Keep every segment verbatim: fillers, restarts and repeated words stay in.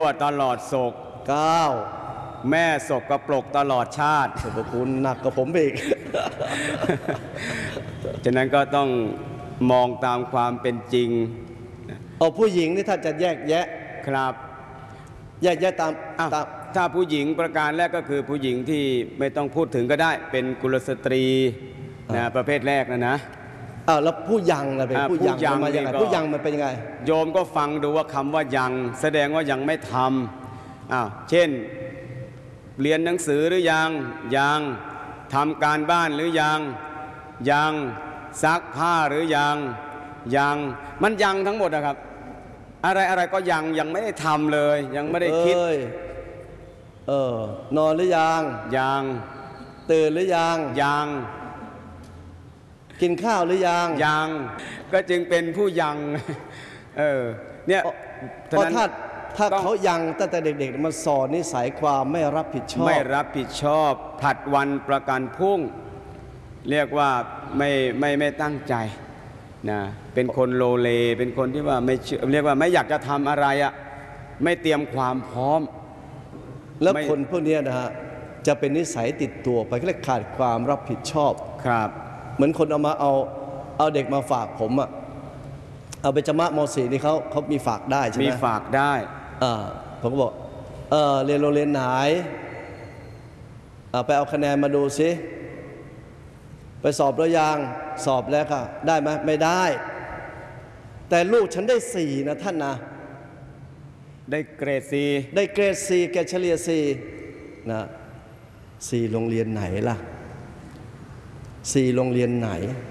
ว่าตลอดโศกเก้าแม่ศกกระปรกตลอดชาติขอบคุณหนักกับผมอีกฉะนั้นก็ต้องมองตามความเป็นจริงเอาผู้หญิงนี่ถ้าจะแยกแยะครับแยกแยะตามตามถ้าผู้หญิงประการแรกก็คือผู้หญิงที่ไม่ต้องพูดถึงก็ได้เป็นกุลสตรีนะประเภทแรกนะนะอ้าวแล้วผู้ยังนะเป็นผู้ยังมาอย่างไรผู้ยังมันเป็นยังไงโยมก็ฟังดูว่าคำว่ายังแสดงว่ายังไม่ทำอ้าวเช่นเรียนหนังสือหรือยังยังทำการบ้านหรือยังยังซักผ้าหรือยังยังมันยังทั้งหมดนะครับอะไรอะไรก็ยังยังไม่ได้ทำเลยยังไม่ได้คิดเออนอนหรือยังยังตื่นหรือยังยังกินข้าวหรือยังยังก็จึงเป็นผู้ยังเออเนี่ยเพราะถ้าถ้าเขายังตั้งแต่เด็กๆมันสอนนิสัยความไม่รับผิดชอบไม่รับผิดชอบผลัดวันประกันพรุ่งเรียกว่าไม่ไม่ไม่ตั้งใจนะเป็นคนโลเลเป็นคนที่ว่าไม่เรียกว่าไม่อยากจะทำอะไรอ่ะไม่เตรียมความพร้อมแล้วคนพวกนี้นะฮะจะเป็นนิสัยติดตัวไปก็เลยขาดความรับผิดชอบครับเหมือนคนเอามาเอาเอาเด็กมาฝากผมอ่ะเอาไปจมะมอสีนี่เขาเขามีฝากได้ใช่ไหมมีฝากได้อ่าผมก็บอกเออเรียนโรงเรียนไหนไปเอาคะแนนมาดูสิไปสอบแล้วยังสอบแล้วค่ะได้ไหมไม่ได้แต่ลูกฉันได้สี่นะท่านนะได้เกรดสี่ได้เกรดสี่แกเฉลี่ยสี่นะสี่โรงเรียนไหนล่ะสี่โรงเรียนไหน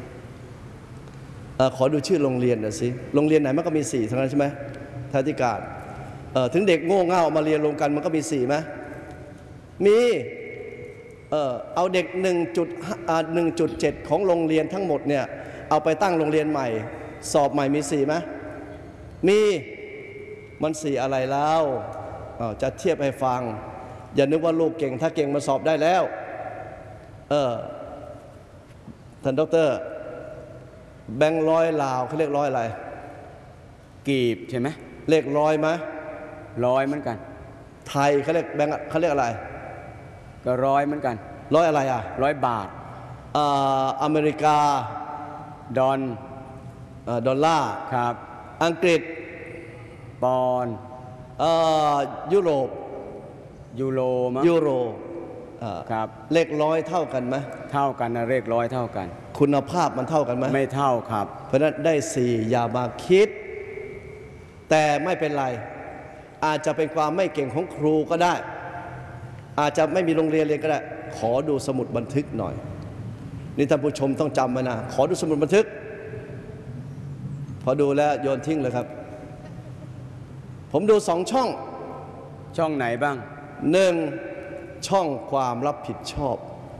อขอดูชื่อโรงเรียนหน่อยสิโรงเรียนไหนมันก็มีสี่ทั้งนั้นใช่ไหมท่านธิการถึงเด็กโง่เง่ามาเรียนรวมกันมันก็มีสี่ไหมมีเออเอาเด็กหนึ่งจุดหนึ่งจุดเจ็ดของโรงเรียนทั้งหมดเนี่ยเอาไปตั้งโรงเรียนใหม่สอบใหม่มีสี่ไหมมีมันสี่อะไรแล้วจะเทียบให้ฟังอย่านึกว่าลูกเก่งถ้าเก่งมาสอบได้แล้วเออท่านดร.แบงค์ร้อยลาวเขาเรียกร้อยอะไรกีบใช่ไหมเลขร้อยไหมร้อยเหมือนกันไทยเขาเรียกแบงค์เขาเรียกอะไรก็ร้อยเหมือนกันร้อยอะไรอ่ะร้อยบาทอ่าอเมริกาดอลดอลลาร์ครับอังกฤษปอนด์อ่ายุโรปยูโรมั้งยูโรครับเลขร้อยเท่ากันไหมเท่ากันนะเลขร้อยเท่ากันคุณภาพมันเท่ากันไหมไม่เท่าครับเพราะนั้นได้สี่อย่ามาคิดแต่ไม่เป็นไรอาจจะเป็นความไม่เก่งของครูก็ได้อาจจะไม่มีโรงเรียนเรียนก็ได้ขอดูสมุดบันทึกหน่อยนี่ท่านผู้ชมต้องจำไว้นะขอดูสมุดบันทึกพอดูแล้วโยนทิ้งเลยครับผมดูสองช่องช่องไหนบ้างหนึ่งช่องความรับผิดชอบ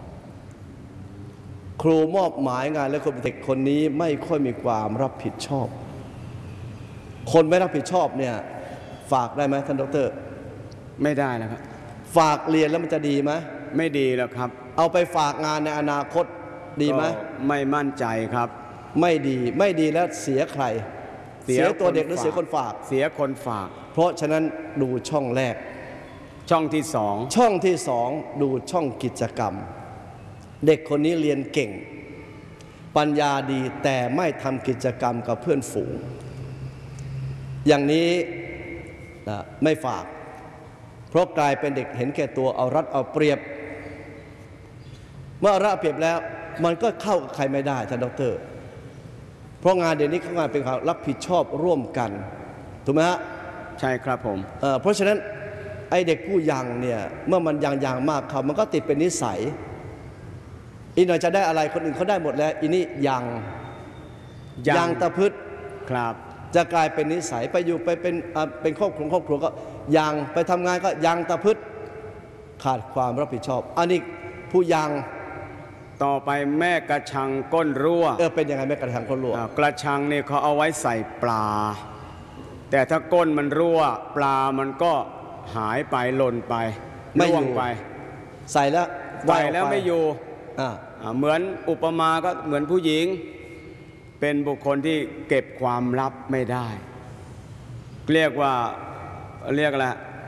ครูมอบหมายงานและคนเด็กคนนี้ไม่ค่อยมีความรับผิดชอบคนไม่รับผิดชอบเนี่ยฝากได้ไหมท่านดร. ไม่ได้นะครับฝากเรียนแล้วมันจะดีไหมไม่ดีแล้วครับเอาไปฝากงานในอนาคตดีไหมไม่มั่นใจครับไม่ดีไม่ดีแล้วเสียใครเสียตัวเด็กหรือเสียคนฝากเสียคนฝากเพราะฉะนั้นดูช่องแรกช่องที่สองช่องที่สองดูช่องกิจกรรมเด็กคนนี้เรียนเก่งปัญญาดีแต่ไม่ทำกิจกรรมกับเพื่อนฝูงอย่างนี้นะไม่ฝากเพราะกลายเป็นเด็กเห็นแก่ตัวเอารัดเอาเปรียบเมื่อเอารัดเอาเปรียบแล้วมันก็เข้ากับใครไม่ได้ท่านดร.เพราะงานเดี๋ยวนี้เขางานเป็นการรับผิดชอบร่วมกันถูกไหมฮะใช่ครับผมเอ่อเพราะฉะนั้นไอเด็กผู้ยังเนี่ยเมื่อมันยังยังมากเขามันก็ติดเป็นนิสัยอีกหน่อยจะได้อะไรคนอื่นเขาได้หมดแล้วอีนี่ยังยังตะพึดครับจะกลายเป็นนิสัยไปอยู่ไปเป็นเป็นครอบครัวครอบครัวก็ยังไปทำงานก็ยังตะพึดขาดความรับผิดชอบอันนี้ผู้ยังต่อไปแม่กระชังก้นรั่วเออเป็นยังไงแม่กระชังก้นรั่วกระชังเนี่ยเขาเอาไว้ใส่ปลาแต่ถ้าก้นมันรั่วปลามันก็หายไปหล่นไปไม่อยู่ไปใส่แล้วใส่แล้วไม่อยู่เหมือนอุปมาก็เหมือนผู้หญิงเป็นบุคคลที่เก็บความลับไม่ได้เรียกว่าเรียกอะไร